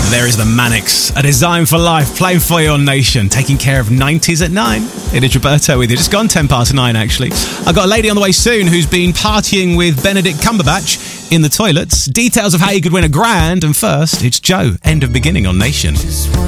There is the Manics, A Design for Life, playing for you on Nation, taking care of 90s at 9. It is Roberto with you. Just gone 10 past 9, actually. I've got a lady on the way soon who's been partying with Benedict Cumberbatch in the toilets. Details of how you could win £1,000. And first, it's Joe, End of Beginning on Nation.